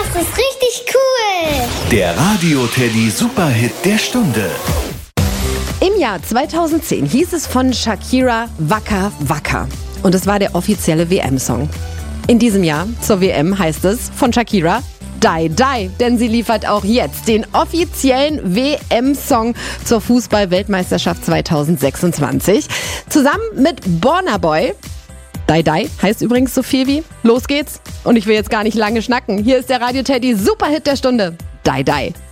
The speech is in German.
Das ist richtig cool. Der Radio-Teddy Superhit der Stunde. Im Jahr 2010 hieß es von Shakira Waka Waka. Und es war der offizielle WM-Song. In diesem Jahr zur WM heißt es von Shakira Die Die, denn sie liefert auch jetzt den offiziellen WM-Song zur Fußball-Weltmeisterschaft 2026. Zusammen mit Burna Boy. Die Die heißt übrigens so viel wie Los geht's. Und ich will jetzt gar nicht lange schnacken. Hier ist der Radio-Teddy Superhit der Stunde. Die Die.